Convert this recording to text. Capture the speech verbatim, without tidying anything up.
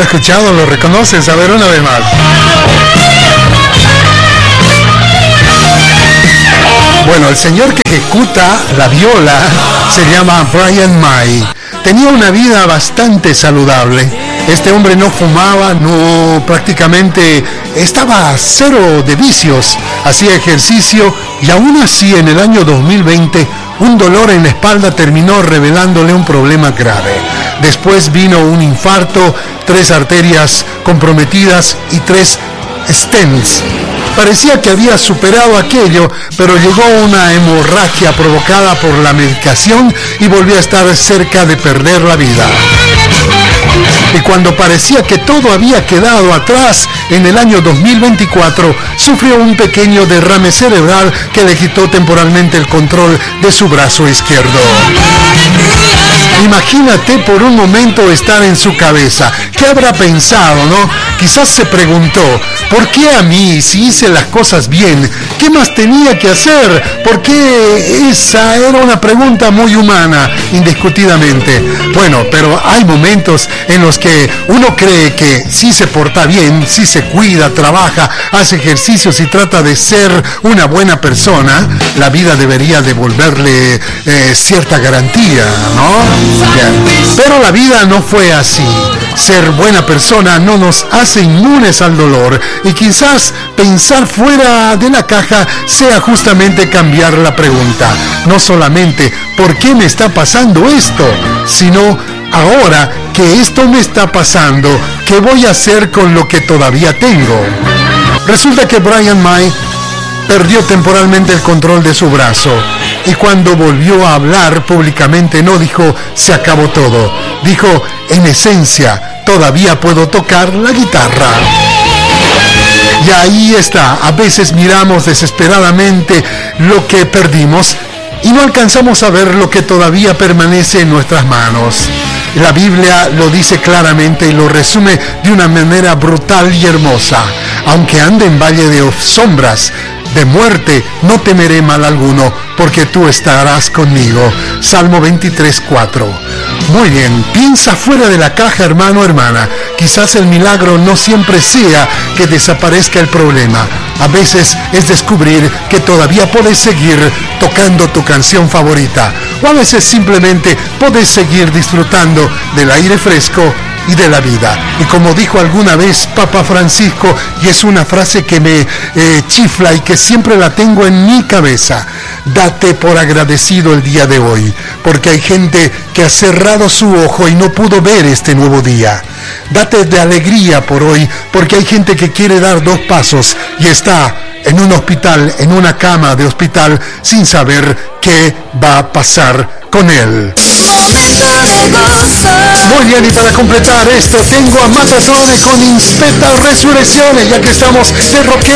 escuchado, lo reconoces. A ver, una vez más. Bueno, el señor que ejecuta la viola se llama Brian May. Tenía una vida bastante saludable. Este hombre no fumaba, no, prácticamente estaba cero de vicios, hacía ejercicio y aún así en el año dos mil veinte un dolor en la espalda terminó revelándole un problema grave. Después vino un infarto, tres arterias comprometidas y tres stents. Parecía que había superado aquello, pero llegó una hemorragia provocada por la medicación y volvió a estar cerca de perder la vida. Y cuando parecía que todo había quedado atrás, en el año dos mil veinticuatro sufrió un pequeño derrame cerebral que le quitó temporalmente el control de su brazo izquierdo. Imagínate por un momento estar en su cabeza. ¿Qué habrá pensado, no? Quizás se preguntó, ¿por qué a mí si hice las cosas bien? ¿Qué más tenía que hacer? Porque esa era una pregunta muy humana, indiscutidamente. Bueno, pero hay momentos en los que uno cree que si se porta bien, si se cuida, trabaja, hace ejercicios y trata de ser una buena persona, la vida debería devolverle eh, cierta garantía, ¿no? Bien. Pero la vida no fue así. Ser buena persona no nos hace inmunes al dolor y quizás pensar fuera de la caja sea justamente cambiar la pregunta. No solamente ¿por qué me está pasando esto?, sino ahora que esto me está pasando, ¿qué voy a hacer con lo que todavía tengo? Resulta que Brian May perdió temporalmente el control de su brazo y cuando volvió a hablar públicamente no dijo se acabó todo, dijo en esencia todavía puedo tocar la guitarra. Y ahí está, a veces miramos desesperadamente lo que perdimos y no alcanzamos a ver lo que todavía permanece en nuestras manos. La Biblia lo dice claramente y lo resume de una manera brutal y hermosa. Aunque ande en valle de sombras de muerte, no temeré mal alguno, porque tú estarás conmigo. Salmo veintitrés, cuatro. Muy bien, piensa fuera de la caja, hermano o hermana. Quizás el milagro no siempre sea que desaparezca el problema. A veces es descubrir que todavía puedes seguir tocando tu canción favorita. O a veces simplemente puedes seguir disfrutando del aire fresco y de la vida. Y como dijo alguna vez Papa Francisco, y es una frase que me eh, chifla y que siempre la tengo en mi cabeza: date por agradecido el día de hoy, porque hay gente que ha cerrado su ojo y no pudo ver este nuevo día. Date de alegría por hoy, porque hay gente que quiere dar dos pasos y está en un hospital, en una cama de hospital, sin saber qué va a pasar con él. Muy bien, y para completar esto tengo a Matatron con Inspecta Resurrecciones, ya que estamos de rockero